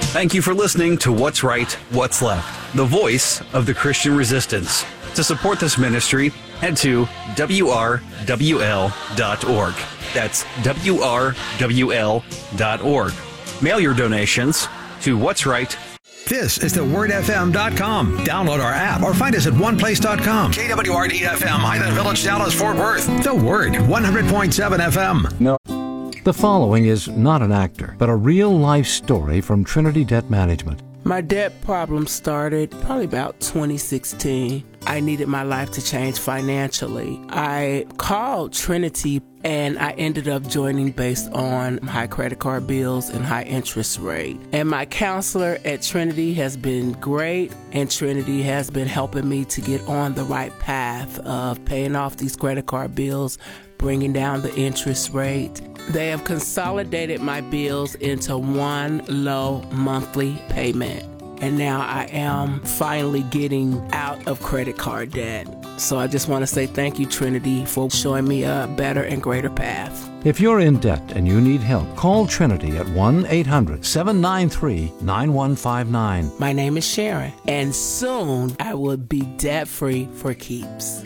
Thank you for listening to What's Right, What's Left, the voice of the Christian resistance. To support this ministry, head to WRWL.org. That's WRWL.org. Mail your donations to What's Right. This is thewordfm.com. Download our app or find us at oneplace.com. KWRD-FM, Highland Village, Dallas, Fort Worth. The Word, 100.7 FM. No. The following is not an actor, but a real-life story from Trinity Debt Management. My debt problem started probably about 2016. I needed my life to change financially. I called Trinity and I ended up joining based on high credit card bills and high interest rate. And my counselor at Trinity has been great, and Trinity has been helping me to get on the right path of paying off these credit card bills, bringing down the interest rate. They have consolidated my bills into one low monthly payment. And now I am finally getting out of credit card debt. So I just want to say thank you, Trinity, for showing me a better and greater path. If you're in debt and you need help, call Trinity at 1-800-793-9159. My name is Sharon, and soon I will be debt-free for keeps.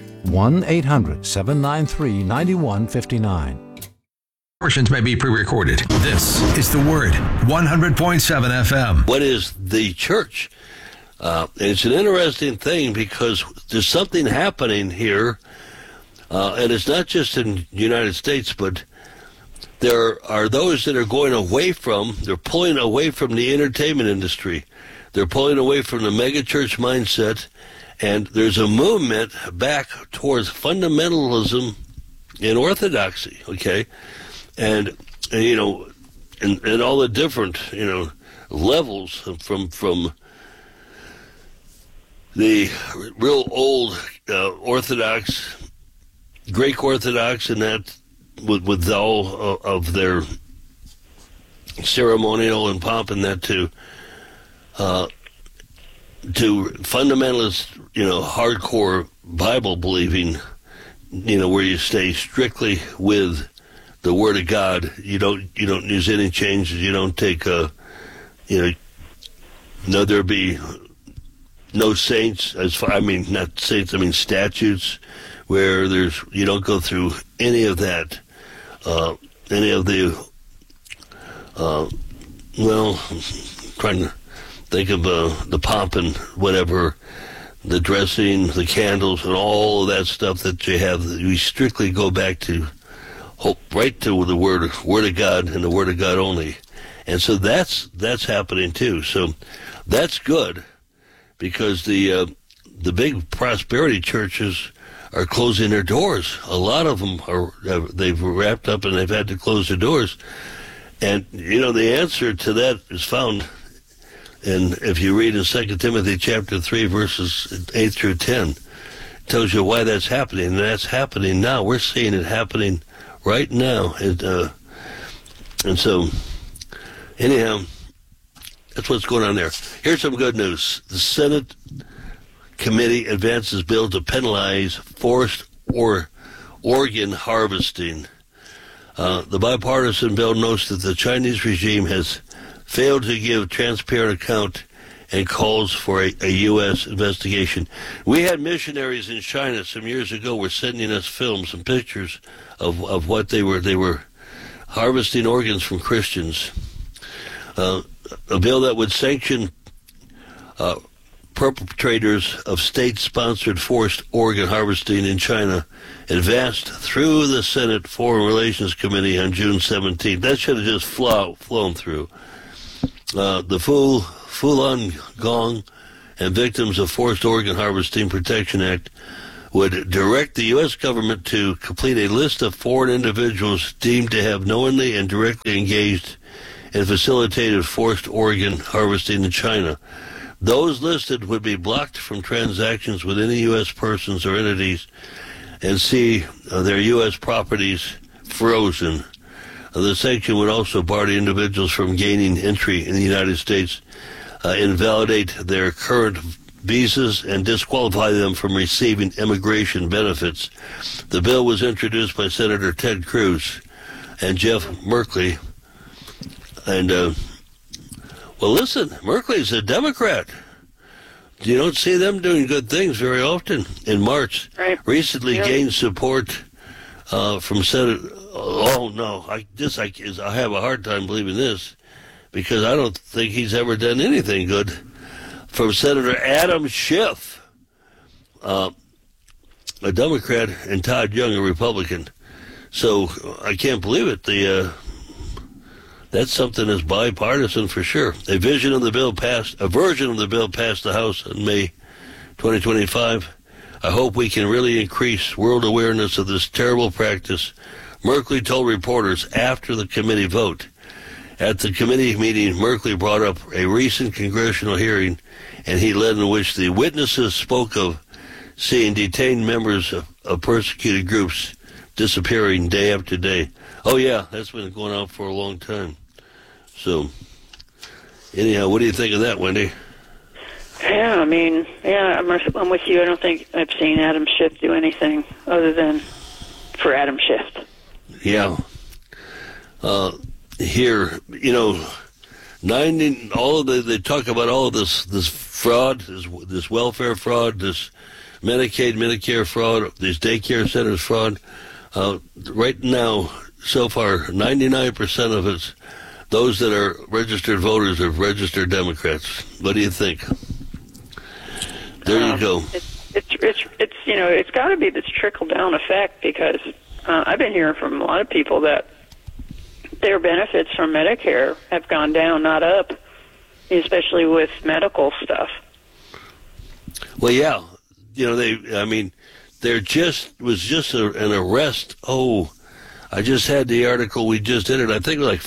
1-800-793-9159. Portions may be pre-recorded. This is The Word, 100.7 FM. What is the church? It's an interesting thing because there's something happening here, and it's not just in the United States, but there are those that are they're pulling away from the entertainment industry. They're pulling away from the megachurch mindset, and there's a movement back towards fundamentalism and orthodoxy, okay? And you know, and all the different, you know, levels from the real old Orthodox, Greek Orthodox, and that with all of their ceremonial and pomp and that to fundamentalist, you know, hardcore Bible believing, you know, where you stay strictly with the Word of God. You don't use any changes. You don't take there be no saints, not saints, statutes, where you don't go through any of that, any of the, trying to think of the pomp and whatever, the dressing, the candles, and all of that stuff that you have. We strictly go back to right to the Word of God and the Word of God only. And so that's happening too. So that's good, because the big prosperity churches are closing their doors. A lot of them they've wrapped up and they've had to close their doors. And you know, the answer to that is found in, if you read in 2 Timothy chapter 3 verses 8 through 10, it tells you why that's happening. And that's happening now. We're seeing it happening right now. And so anyhow, that's what's going on there. Here's some good news. The Senate committee advances bill to penalize forced organ harvesting. The bipartisan bill notes that the Chinese regime has failed to give transparent account and calls for a U.S. investigation. We had missionaries in China some years ago were sending us films and pictures of what they were harvesting organs from Christians. A bill that would sanction perpetrators of state-sponsored forced organ harvesting in China advanced through the Senate Foreign Relations Committee on June 17th. That should have just flown through. The Falun Gong and Victims of Forced Organ Harvesting Protection Act would direct the U.S. government to complete a list of foreign individuals deemed to have knowingly and directly engaged in facilitated forced organ harvesting in China. Those listed would be blocked from transactions with any U.S. persons or entities and see their U.S. properties frozen. The sanction would also bar the individuals from gaining entry in the United States, invalidate their current visas, and disqualify them from receiving immigration benefits. The bill was introduced by Senator Ted Cruz and Jeff Merkley. And Well, listen, Merkley's a Democrat. You don't see them doing good things very often. In March, recently gained support from Senator. Oh no, I have a hard time believing this, because I don't think he's ever done anything good. From Senator Adam Schiff, a Democrat, and Todd Young, a Republican. So I can't believe it. That's something that's bipartisan for sure. A version of the bill passed the House in May 2025. I hope we can really increase world awareness of this terrible practice, Merkley told reporters after the committee vote. At the committee meeting, Merkley brought up a recent congressional hearing and he led in which the witnesses spoke of seeing detained members of persecuted groups disappearing day after day. Oh yeah, that's been going on for a long time. So, anyhow, what do you think of that, Wendy? Yeah, I mean, I'm with you. I don't think I've seen Adam Schiff do anything other than for Adam Schiff. Yeah. Here, they talk about all of this fraud, this welfare fraud, this Medicaid, Medicare fraud, these daycare centers fraud. Right now, so far, 99% of it's those that are registered voters are registered Democrats. What do you think? There you go. It's got to be this trickle down effect, because I've been hearing from a lot of people that their benefits from Medicare have gone down, not up, especially with medical stuff. Well, yeah, there was just an arrest. Oh, I just had the article. We just did it. I think it was like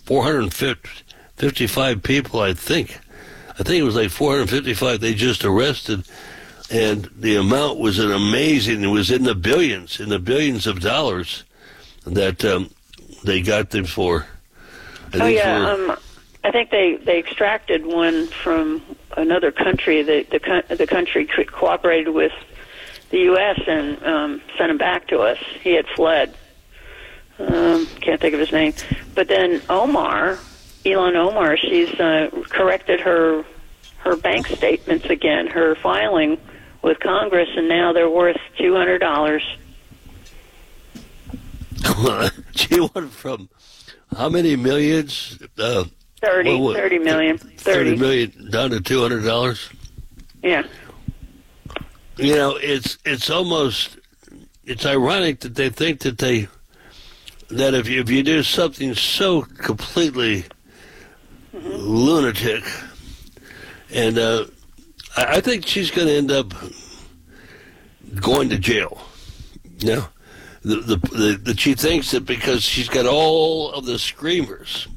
455 people. I think it was like 455 they just arrested, and the amount was amazing. It was in the billions of dollars that they got them for. I think they extracted one from another country. The country cooperated with the U.S. and sent him back to us. He had fled. Can't think of his name. But then Ilhan Omar, she's corrected her bank statements again, her filing with Congress, and now they're worth $200. She went from how many millions? 30 million. 30 million down to $200? Yeah. It's ironic that they think that if you do something so completely lunatic, and I think she's going to end up going to jail. No, she thinks that because she's got all of the screamers,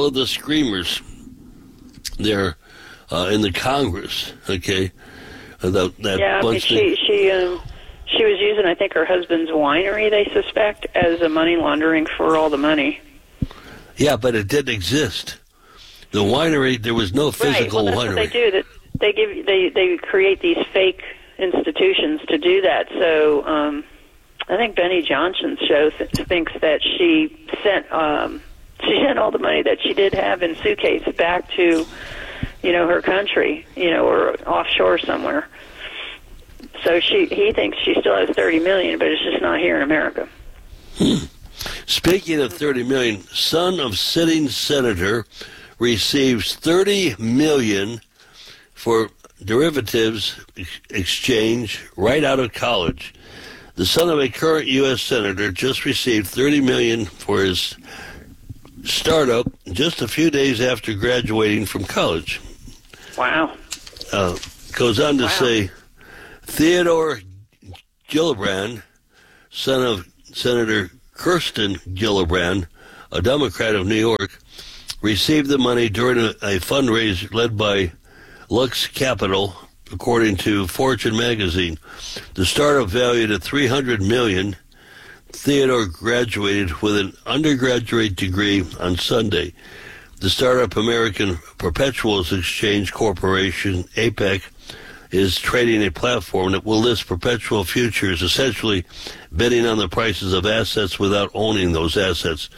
there in the Congress. Okay, she was using, I think, her husband's winery, they suspect, as a money laundering for all the money. Yeah, but it didn't exist. The winery, there was no physical winery. What they do. They create these fake institutions to do that. So I think Benny Johnson's show thinks that she sent all the money that she did have in suitcases back to, her country, or offshore somewhere. So he thinks she still has $30 million, but it's just not here in America. Speaking of $30 million, son of sitting senator receives $30 million for derivatives exchange right out of college. The son of a current U.S. senator just received $30 million for his startup just a few days after graduating from college. Wow. Goes on to say, Theodore Gillibrand, son of Senator Kirsten Gillibrand, a Democrat of New York, received the money during a fundraiser led by Lux Capital, according to Fortune magazine. The startup valued at $300 million. Theodore graduated with an undergraduate degree on Sunday. The startup American Perpetuals Exchange Corporation, APEC, is trading a platform that will list perpetual futures, essentially bidding on the prices of assets without owning those assets.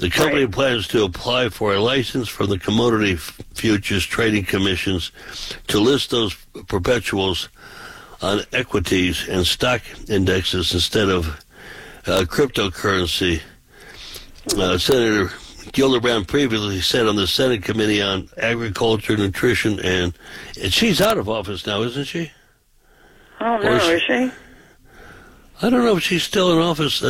The company plans to apply for a license from the Commodity Futures Trading Commissions to list those perpetuals on equities and stock indexes instead of cryptocurrency. Senator Gillibrand previously said on the Senate Committee on Agriculture, Nutrition, and she's out of office now, isn't she? Oh, no, is she? I don't know if she's still in office.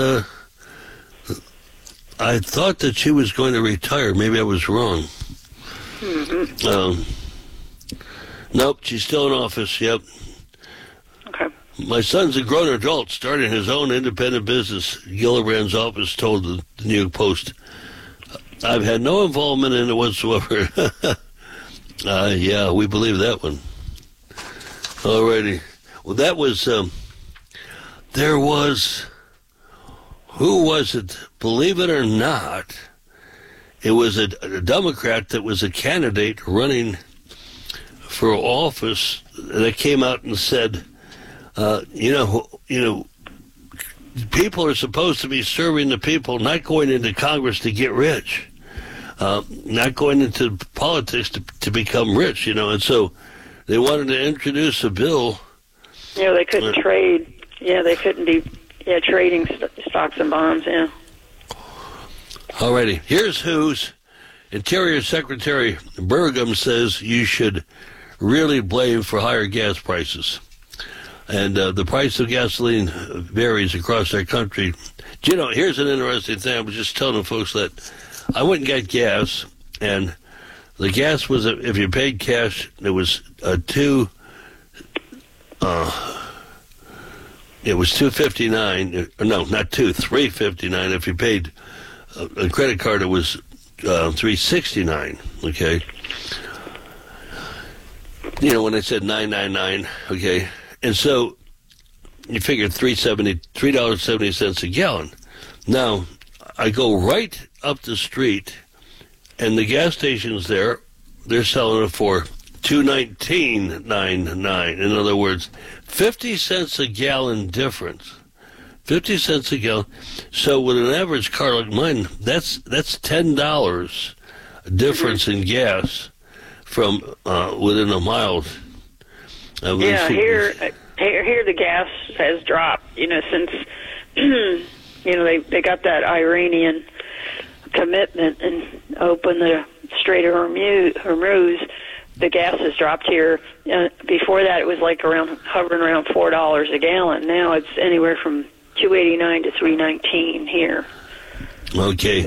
I thought that she was going to retire. Maybe I was wrong. Nope, she's still in office, yep. Okay. My son's a grown adult starting his own independent business, Gillibrand's office told the New York Post. I've had no involvement in it whatsoever. Yeah, we believe that one. Alrighty. Well, that was, there was, who was it? Believe it or not, it was a Democrat that was a candidate running for office that came out and said, people are supposed to be serving the people, not going into Congress to get rich, not going into politics to become rich, and so they wanted to introduce a bill. They couldn't trade. Yeah, they couldn't be trading stocks and bonds, yeah. Alrighty, here's whose Interior Secretary Burgum says you should really blame for higher gas prices. And the price of gasoline varies across our country. Here's an interesting thing. I was just telling the folks that I went and got gas, and the gas was, if you paid cash, it was $2.59. No, not $3.59. If you paid a credit card, it was $3.69. Okay. When I said $9.99. Okay. And so you figure $3.70 a gallon. Now, I go right up the street, and the gas stations there, they're selling it for $2.19.99. In other words, 50 cents a gallon difference. 50 cents a gallon. So with an average car like mine, that's $10 difference in gas from within a mile. Yeah, here the gas has dropped. Since they got that Iranian commitment and opened the Strait of Hormuz, the gas has dropped here. Before that, it was hovering around $4 a gallon. Now it's anywhere from $2.89 to $3.19 here. Okay.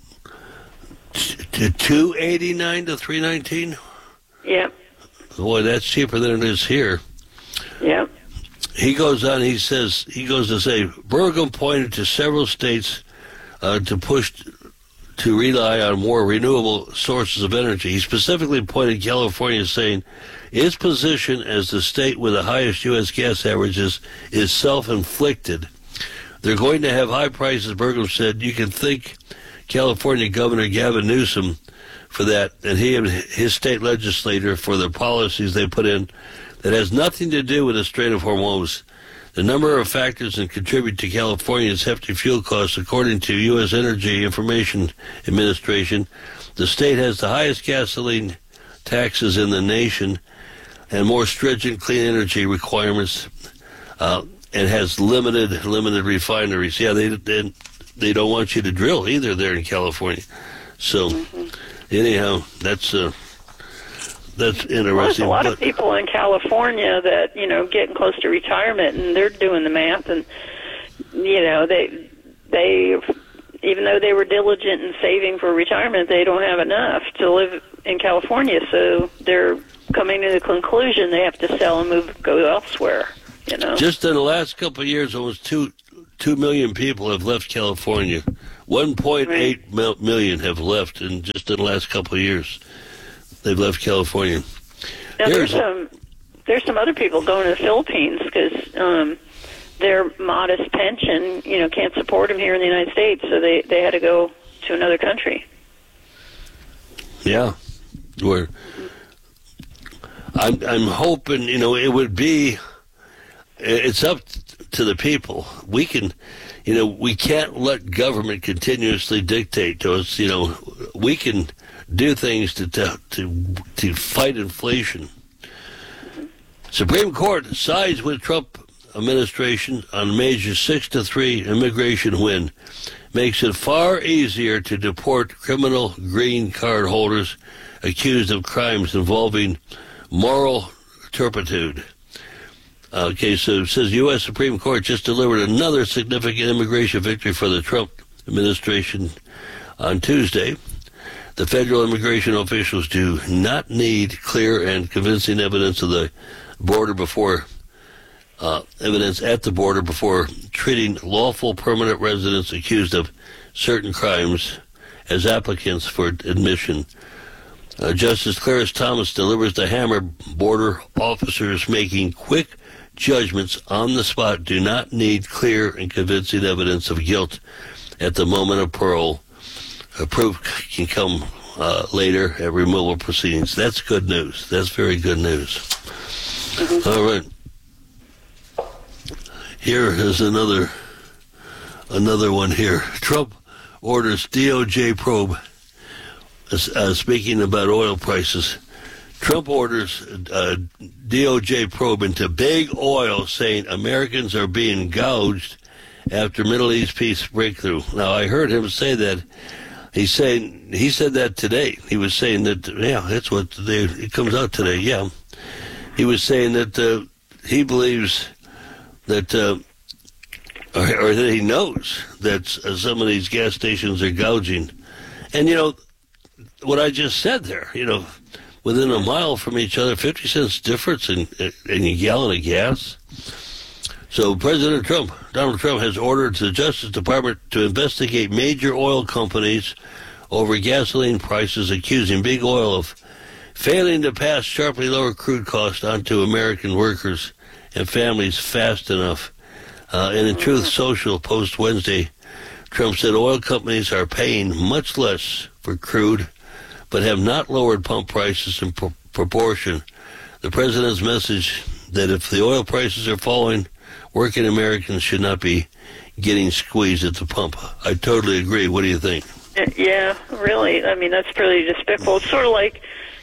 To $2.89 to $3.19. Yep. Boy, that's cheaper than it is here. Yep. He goes on, he goes to say, Burgum pointed to several states to push to rely on more renewable sources of energy. He specifically pointed California, saying its position as the state with the highest U.S. gas averages is self-inflicted. They're going to have high prices, Burgum said. You can thank California Governor Gavin Newsom for that, and he and his state legislator for the policies they put in that has nothing to do with the Strait of Hormuz. The number of factors that contribute to California's hefty fuel costs, according to U.S. Energy Information Administration, the state has the highest gasoline taxes in the nation and more stringent clean energy requirements, and has limited refineries. Yeah, they don't want you to drill either there in California. So, anyhow, that's interesting. Well, there's a lot of people in California that getting close to retirement, and they're doing the math, and they even though they were diligent in saving for retirement, they don't have enough to live in California, so they're coming to the conclusion they have to sell and go elsewhere. Just in the last couple of years, almost 2 million people have left California. 1.8 million have left in just in the last couple of years. They've left California. Now, there's some other people going to the Philippines because their modest pension, can't support them here in the United States, so they had to go to another country. Yeah, I'm hoping it would be. It's up to the people. We can, we can't let government continuously dictate to us. We can do things to fight inflation. Supreme Court sides with Trump administration on a major 6-3 immigration win. Makes it far easier to deport criminal green card holders accused of crimes involving moral turpitude. Okay, so it says U.S. Supreme Court just delivered another significant immigration victory for the Trump administration on Tuesday. The federal immigration officials do not need clear and convincing evidence of the border before evidence at the border before treating lawful permanent residents accused of certain crimes as applicants for admission. Justice Clarence Thomas delivers the hammer. Border officers making quick judgments on the spot do not need clear and convincing evidence of guilt at the moment of parole. Proof can come later at removal proceedings. That's good news. That's very good news. Mm-hmm. All right. Here is another one here. Trump orders DOJ probe. Speaking about oil prices, Trump orders DOJ probe into big oil, saying Americans are being gouged after Middle East peace breakthrough. Now, I heard him say that. He said that today. He was saying that, that's what it comes out today, yeah. He was saying that he believes that, or that he knows that some of these gas stations are gouging. And, what I just said there, within a mile from each other, 50 cents difference in a gallon of gas. So Donald Trump has ordered the Justice Department to investigate major oil companies over gasoline prices, accusing big oil of failing to pass sharply lower crude costs onto American workers and families fast enough. And in Truth Social post Wednesday, Trump said oil companies are paying much less for crude, but have not lowered pump prices in proportion. The president's message that if the oil prices are falling, working Americans should not be getting squeezed at the pump. I totally agree. What do you think? Yeah, really. I mean, that's pretty despicable. It's sort of like,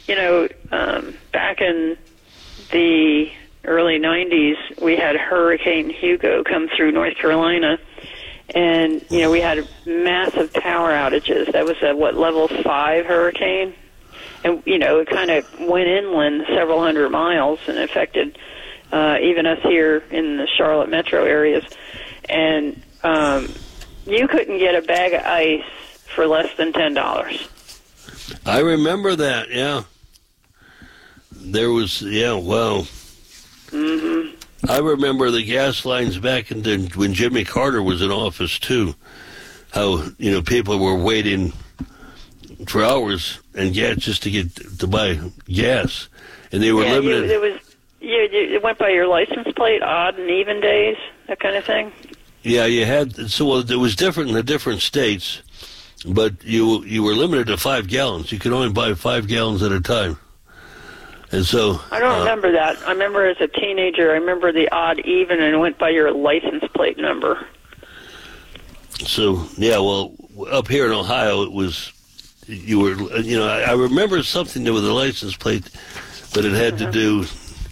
back in the early 90s, we had Hurricane Hugo come through North Carolina, and, we had massive power outages. That was a, level 5 hurricane? And, it kind of went inland several hundred miles and affected even us here in the Charlotte metro areas. And you couldn't get a bag of ice for less than $10. I remember that, yeah. There was, wow. Mm-hmm. I remember the gas lines back when Jimmy Carter was in office, too. How, people were waiting for hours and gas just to buy gas. And they were limited. It went by your license plate, odd and even days, that kind of thing? Yeah, you had, it was different in the different states, but you were limited to 5 gallons. You could only buy 5 gallons at a time. And so I don't remember that. I remember as a teenager, I remember the odd even, and it went by your license plate number. So, up here in Ohio, it was, I remember something to do with the license plate, but it had to do,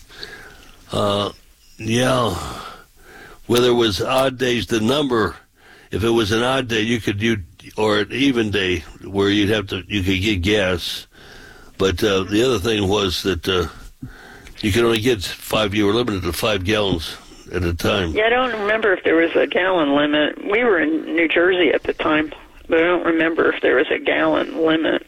whether it was odd days, the number, if it was an odd day, or an even day where you could get gas. But the other thing was that you could only get you were limited to 5 gallons at a time. Yeah, I don't remember if there was a gallon limit. We were in New Jersey at the time, but I don't remember if there was a gallon limit.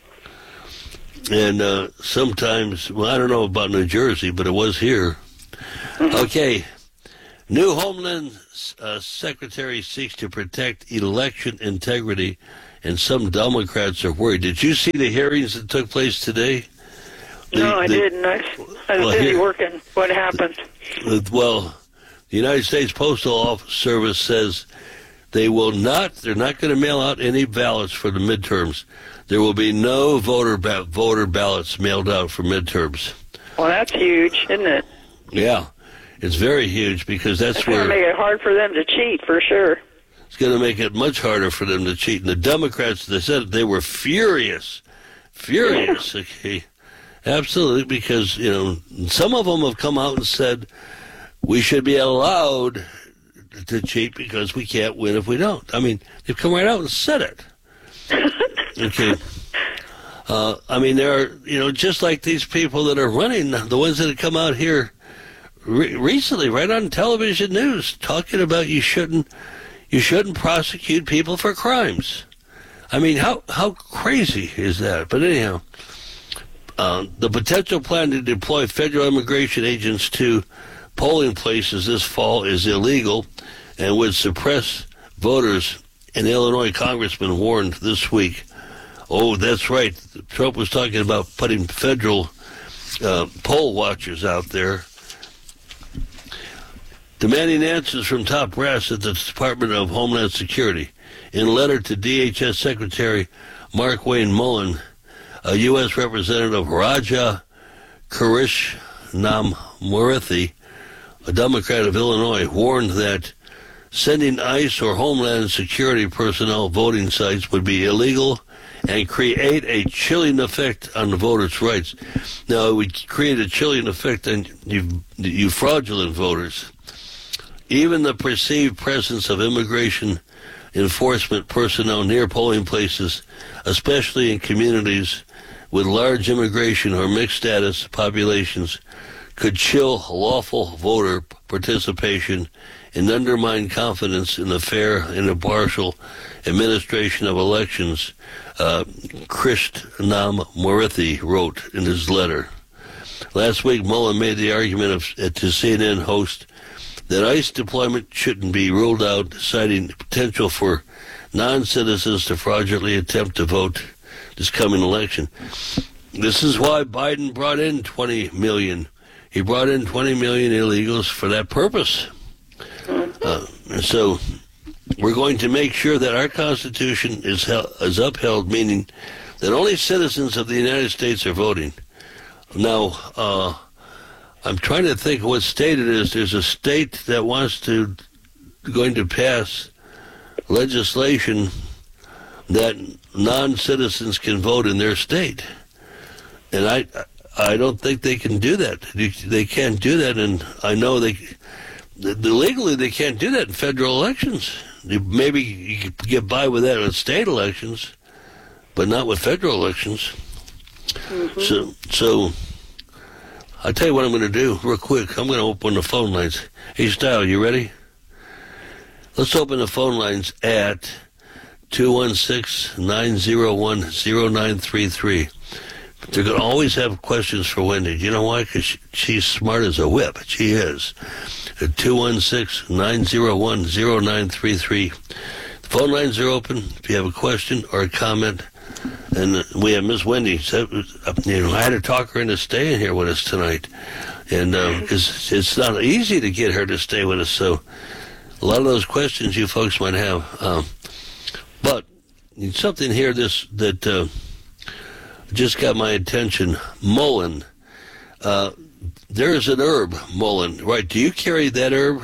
And sometimes, I don't know about New Jersey, but it was here. Mm-hmm. Okay. New Homeland Secretary seeks to protect election integrity, and some Democrats are worried. Did you see the hearings that took place today? No, I didn't. I was busy working. What happened? Well, the United States Postal Service says they're not going to mail out any ballots for the midterms. There will be no voter ballots mailed out for midterms. Well, that's huge, isn't it? Yeah, it's very huge because that's going to make it hard for them to cheat, for sure. it's going to make it much harder for them to cheat. And the Democrats, they said they were furious. Okay, absolutely, because some of them have come out and said we should be allowed to cheat because we can't win if we don't. I mean, they've come right out and said it. Okay. I mean, there are, just like these people that are running, the ones that have come out here recently, right on television news, talking about you shouldn't prosecute people for crimes. I mean, how crazy is that? But anyhow, the potential plan to deploy federal immigration agents to polling places this fall is illegal and would suppress voters. An Illinois congressman warned this week. Oh, that's right. Trump was talking about putting federal poll watchers out there, demanding answers from top brass at the Department of Homeland Security. In a letter to DHS Secretary Mark Wayne Mullen, a U.S. Representative Raja Krishnamurthy, a Democrat of Illinois, warned that sending ICE or Homeland Security personnel voting sites would be illegal and create a chilling effect on the voters' rights. Now, it would create a chilling effect on you fraudulent voters. Even the perceived presence of immigration enforcement personnel near polling places, especially in communities with large immigration or mixed status populations, could chill lawful voter participation and undermine confidence in the fair and impartial administration of elections, Krishnamurthy wrote in his letter. Last week, Mullen made the argument to CNN host that ICE deployment shouldn't be ruled out, citing the potential for non-citizens to fraudulently attempt to vote this coming election. This is why Biden brought in 20 million. He brought in 20 million illegals for that purpose. And so we're going to make sure that our Constitution is upheld, meaning that only citizens of the United States are voting. Now, I'm trying to think what state it is. There's a state that going to pass legislation that non-citizens can vote in their state. And I don't think they can do that. They can't do that, and I know legally they can't do that in federal elections. Maybe you could get by with that in state elections, but not with federal elections. Mm-hmm. So I'll tell you what I'm going to do real quick. I'm going to open the phone lines. Hey, Style, you ready? Let's open the phone lines at 216-901-0933. They're going to always have questions for Wendy. Do you know why? Because she's smart as a whip. She is. At 216-901-0933. The phone lines are open if you have a question or a comment. And we have Miss Wendy. I had to talk her into staying here with us tonight. And it's not easy to get her to stay with us. So a lot of those questions you folks might have. But something here that just got my attention. Mullen. There's an herb, mullein, right? Do you carry that herb?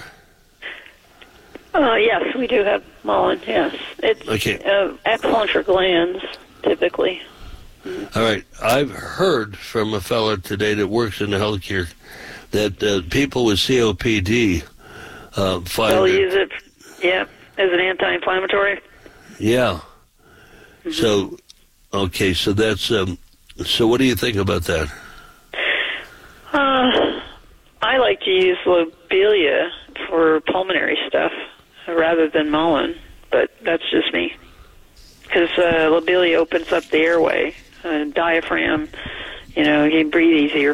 Yes, we do have mullein, yes. It's excellent for glands, typically. All right. I've heard from a fellow today that works in the healthcare that people with COPD they'll use it, as an anti-inflammatory. Yeah. Mm-hmm. So that's so what do you think about that? I like to use lobelia for pulmonary stuff rather than mullein, but that's just me. Because lobelia opens up the airway, diaphragm, you breathe easier.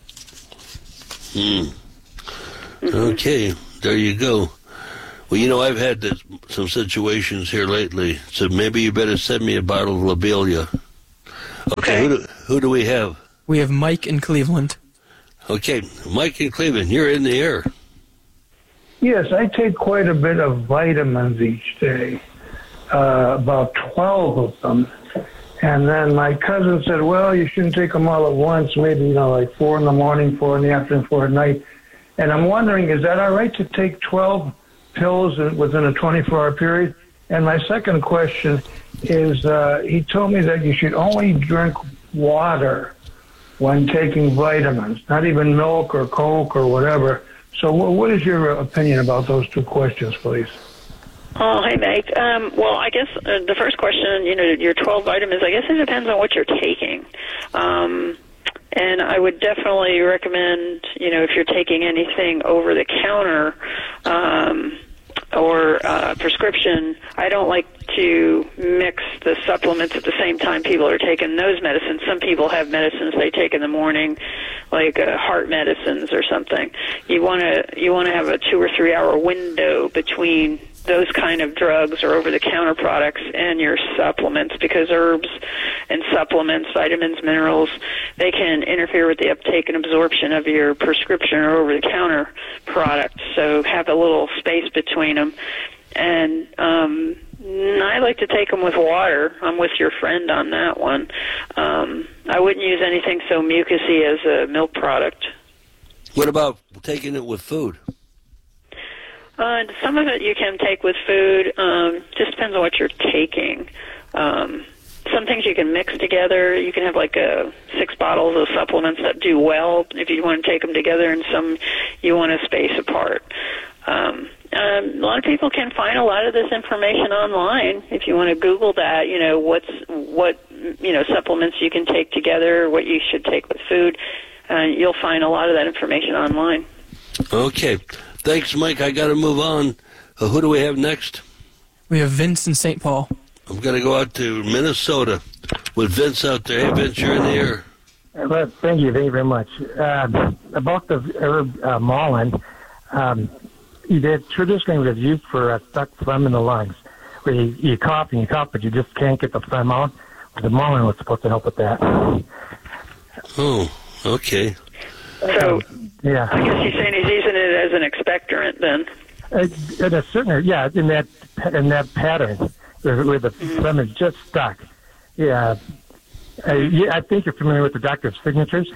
Mm-hmm. Okay, there you go. Well, I've had some situations here lately, so maybe you better send me a bottle of lobelia. Okay. Who do we have? We have Mike in Cleveland. Okay, Mike in Cleveland, you're in the air. Yes, I take quite a bit of vitamins each day, about 12 of them. And then my cousin said, well, you shouldn't take them all at once, maybe, like 4 in the morning, 4 in the afternoon, 4 at night. And I'm wondering, is that all right to take 12 pills within a 24-hour period? And my second question is, he told me that you should only drink water when taking vitamins, not even milk or Coke or whatever. So what is your opinion about those two questions, please? Oh, hey, Mike. Well, I guess the first question, your 12 vitamins, I guess it depends on what you're taking. And I would definitely recommend, if you're taking anything over the counter or prescription, I don't like to mix the supplements at the same time people are taking those medicines. Some people have medicines they take in the morning, like heart medicines or something. You want to have a 2 or 3 hour window between those kind of drugs or over-the-counter products and your supplements, because herbs and supplements, vitamins, minerals, they can interfere with the uptake and absorption of your prescription or over-the-counter product. So have a little space between them. And I like to take them with water. I'm with your friend on that one. I wouldn't use anything so mucousy as a milk product. What about taking it with food? Some of it you can take with food. Just depends on what you're taking. Some things you can mix together. You can have like 6 bottles of supplements that do well if you want to take them together, and some you want to space apart. A lot of people can find a lot of this information online. If you want to Google that, what supplements you can take together, what you should take with food, you'll find a lot of that information online. Okay. Thanks, Mike. I got to move on. Who do we have next? We have Vince in St. Paul. I'm going to go out to Minnesota with Vince out there. Hey, Vince, you're in the air. Well, thank you very much. About the herb mullein, it traditionally was used for stuck phlegm in the lungs, where you cough and you cough, but you just can't get the phlegm out. The mullein was supposed to help with that. Oh, okay. So, yeah. I guess he's saying he's using it as an expectorant then. In a certain, in that pattern where the phlegm is just stuck. Yeah. I think you're familiar with the doctor's signatures.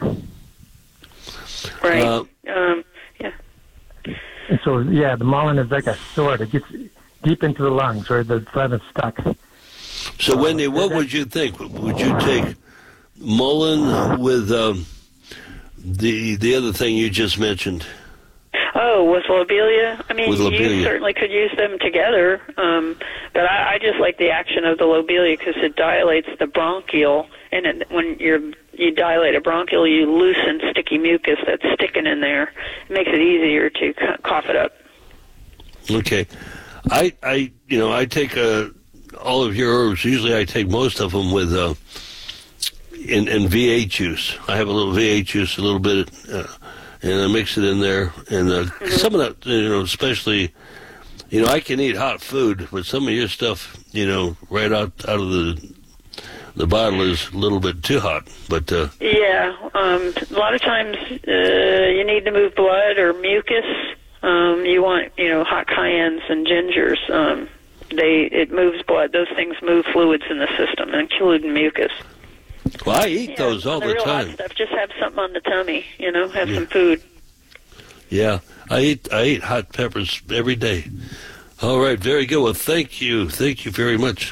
Right. Yeah. And so, the mullein is like a sword. It gets deep into the lungs where the phlegm is stuck. So, Wendy, what would you think? Would you take mullein with the other thing you just mentioned? Oh, with lobelia? I mean, with lobelia. You certainly could use them together, but I just like the action of the lobelia because it dilates the bronchiole, and when you dilate a bronchiole, you loosen sticky mucus that's sticking in there. It makes it easier to cough it up. Okay. I take all of your herbs. Usually I take most of them with in V8 juice. I have a little V8 juice, a little bit, and I mix it in there. And some of that, especially, I can eat hot food, but some of your stuff, right out of the bottle is a little bit too hot. But yeah, a lot of times you need to move blood or mucus. You want, hot cayennes and gingers. It moves blood. Those things move fluids in the system, including mucus. Well, I eat those all the time. Hot stuff. Just have something on the tummy, have some food. Yeah, I eat hot peppers every day. All right, very good. Well, thank you very much.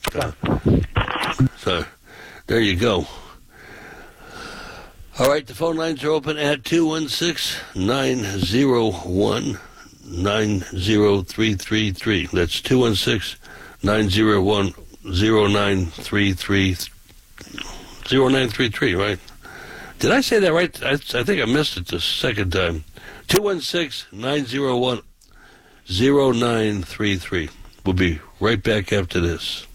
So, there you go. All right, the phone lines are open at 216-901-90333. That's 216-901-0933. 0933, right? Did I say that right? I think I missed it the second time. 216-901-0933. We'll be right back after this.